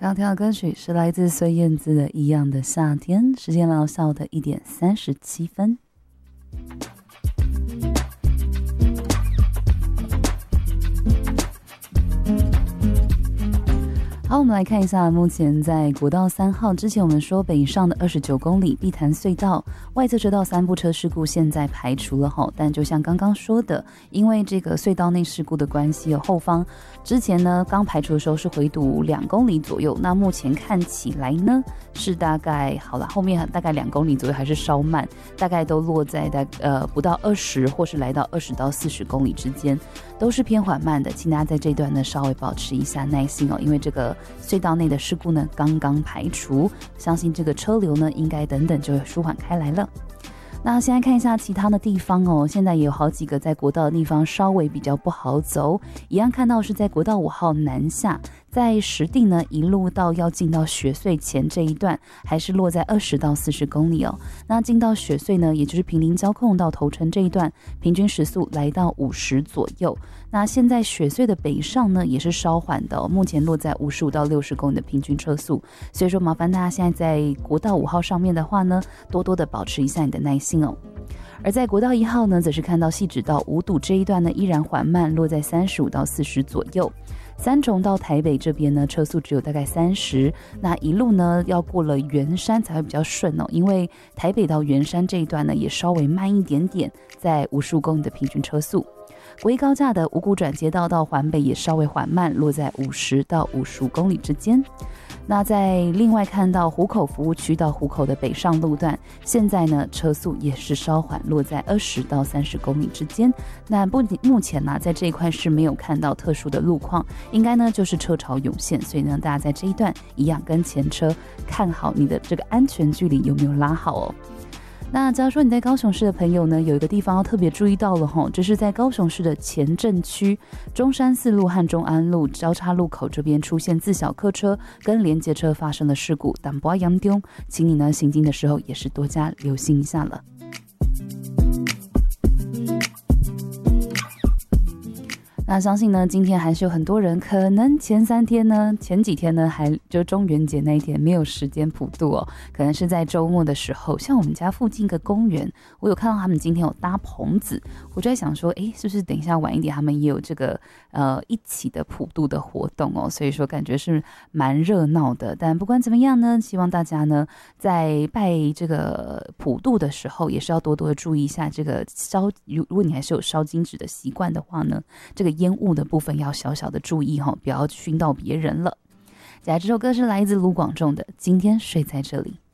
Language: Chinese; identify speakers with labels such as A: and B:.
A: 刚刚听到歌曲是来自孙燕姿的《一样的夏天》，时间来到下午的1点37分。好，我们来看一下，目前在国道3号之前我们说北上的29公里碧潭隧道外侧车道3部车事故现在排除了齁，但就像刚刚说的，因为这个隧道内事故的关系，后方之前呢刚排除的时候是回堵2公里左右，那目前看起来呢是大概好了，后面大概2公里左右还是稍慢，大概都落在不到20或是来到20到40公里之间，都是偏缓慢的，请大家在这段呢稍微保持一下耐心哦，因为这个隧道内的事故呢刚刚排除，相信这个车流呢应该等等就会舒缓开来了。那现在看一下其他的地方哦，现在也有好几个在国道的地方稍微比较不好走，一样看到是在国道5号南下，在石碇呢一路到要进到雪隧前这一段还是落在20到40公里哦。那进到雪隧呢，也就是坪林交控到头城这一段，平均时速来到50左右。那现在雪隧的北上呢也是稍缓的哦，目前落在55到60公里的平均车速，所以说麻烦大家现在在国道5号上面的话呢，多多的保持一下你的耐心哦。而在国道1号呢，则是看到汐止到五堵这一段呢依然缓慢，落在35到40左右。三重到台北这边呢，车速只有大概30，那一路呢要过了圆山才会比较顺哦，因为台北到圆山这一段呢也稍微慢一点点，在55公里的平均车速。国一高架的五股转接道到环北也稍微缓慢，落在50到55公里之间。那在另外看到湖口服务区到湖口的北上路段，现在呢车速也是稍缓，落在20到30公里之间。那目前呢在这一块是没有看到特殊的路况，应该呢就是车潮涌现，所以呢大家在这一段一样跟前车看好你的这个安全距离有没有拉好哦。那假如说你在高雄市的朋友呢，有一个地方要特别注意到了齁，就是在高雄市的前镇区中山四路和中安路交叉路口这边出现自小客车跟连结车发生的事故，但不要严重，请你呢行进的时候也是多加留心一下了。那相信呢，今天还是有很多人可能前几天呢，还就中元节那一天没有时间普渡哦，可能是在周末的时候，像我们家附近一个公园，我有看到他们今天有搭棚子，我就在想说，是不是等一下晚一点他们也有这个一起的普渡的活动哦，所以说感觉是蛮热闹的。但不管怎么样呢，希望大家呢在拜这个普渡的时候，也是要多多的注意一下这个如果你还是有烧金纸的习惯的话呢，这个烟雾的部分要小小的注意不要熏到别人了。接下来这首歌是来自卢广仲的《今天睡在这里》。